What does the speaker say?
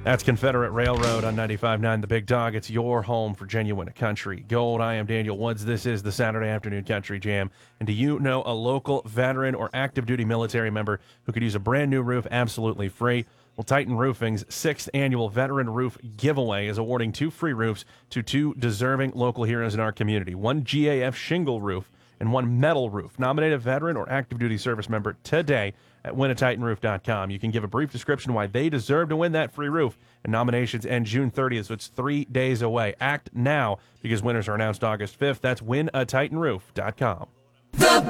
That's Confederate Railroad on 95.9 The Big Dog. It's your home for genuine country gold. I am Daniel Woods. This is the Saturday Afternoon Country Jam. And do you know a local veteran or active duty military member who could use a brand new roof absolutely free? Well, Titan Roofing's 6th annual Veteran Roof Giveaway is awarding 2 free roofs to 2 deserving local heroes in our community. 1 GAF shingle roof and 1 metal roof. Nominate a veteran or active duty service member today at winatitanroof.com. You can give a brief description why they deserve to win that free roof. And nominations end June 30th, so it's 3 days away. Act now because winners are announced August 5th. That's winatitanroof.com. The